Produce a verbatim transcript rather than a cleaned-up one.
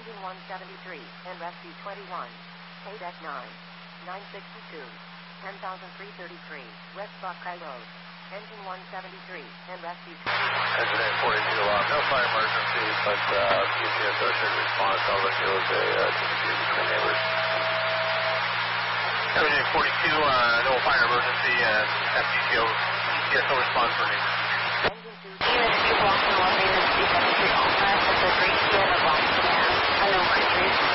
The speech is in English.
Engine one seventy-three, and rescue twenty-one. K deck nine. nine sixty-two. ten thousand three hundred thirty-three, West Buckeye Road. Engine one seventy-three, and rescue twenty-one. Engine eight forty-two, uh, no fire emergency, but uh, P C S O should respond. Sounds like it was a uh, dispute between neighbors. Engine eight forty-two, uh, no fire emergency, and P C S O response for me. Engine two. Unit two, Boston, elevator, three seventy-three, Alpha, at the Green Field of Boston, and unknown creatures.